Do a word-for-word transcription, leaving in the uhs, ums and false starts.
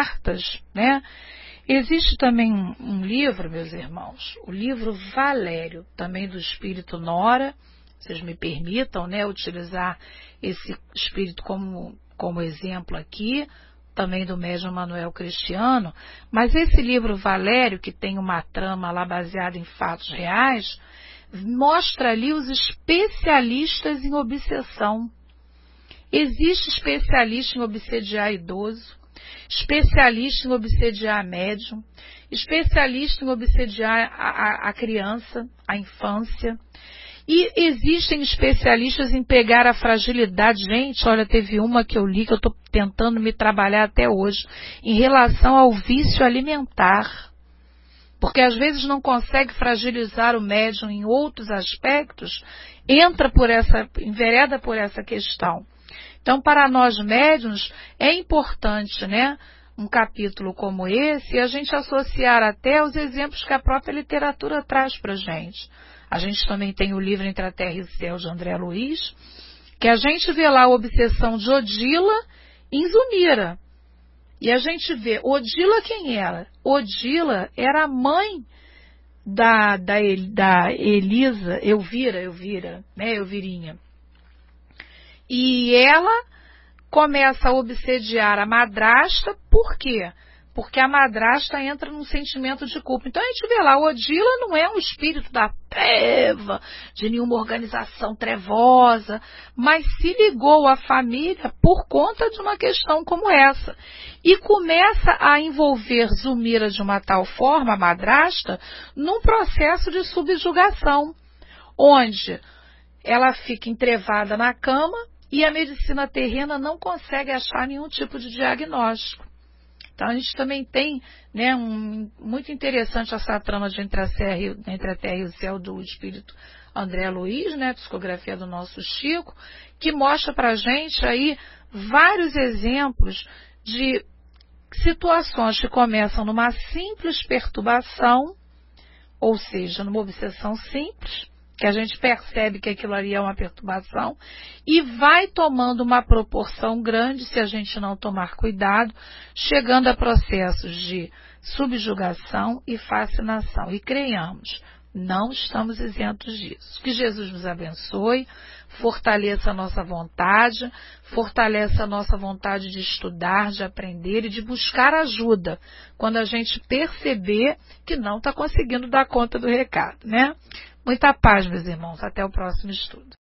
abertas, né? Existe também um, um livro, meus irmãos, o livro Valério, também do Espírito Nora. Vocês me permitam, né, utilizar esse espírito como, como exemplo aqui, também do médium Manuel Cristiano, mas esse livro Valério, que tem uma trama lá baseada em fatos reais, mostra ali os especialistas em obsessão. Existe especialista em obsediar idoso, especialista em obsediar médium, especialista em obsediar a, a, a criança, a infância. E existem especialistas em pegar a fragilidade. Gente, olha, teve uma que eu li que eu estou tentando me trabalhar até hoje, em relação ao vício alimentar. Porque às vezes não consegue fragilizar o médium em outros aspectos, entra por essa, envereda por essa questão. Então, para nós médiuns, é importante, né, um capítulo como esse, e a gente associar até os exemplos que a própria literatura traz para a gente. A gente também tem o livro Entre a Terra e o Céu, de André Luiz, que a gente vê lá a obsessão de Odila em Zumira. E a gente vê, Odila quem era? Odila era a mãe da, da, da Elisa, Elvira, Elvira, né, Elvirinha. E ela começa a obsediar a madrasta, por quê? Porque a madrasta entra num sentimento de culpa. Então a gente vê lá, Odila não é um espírito da treva, de nenhuma organização trevosa, mas se ligou à família por conta de uma questão como essa. E começa a envolver Zumira de uma tal forma, a madrasta, num processo de subjugação, onde ela fica entrevada na cama e a medicina terrena não consegue achar nenhum tipo de diagnóstico. Então, a gente também tem, né, um, muito interessante essa trama de Entre a, Terra e, Entre a Terra e o Céu, do espírito André Luiz, né, psicografia do nosso Chico, que mostra para a gente aí vários exemplos de situações que começam numa simples perturbação, ou seja, numa obsessão simples, que a gente percebe que aquilo ali é uma perturbação, e vai tomando uma proporção grande se a gente não tomar cuidado, chegando a processos de subjugação e fascinação. E creiamos, não estamos isentos disso. Que Jesus nos abençoe, fortaleça a nossa vontade, fortaleça a nossa vontade de estudar, de aprender e de buscar ajuda, quando a gente perceber que não está conseguindo dar conta do recado, né? Muita paz, meus irmãos. Até o próximo estudo.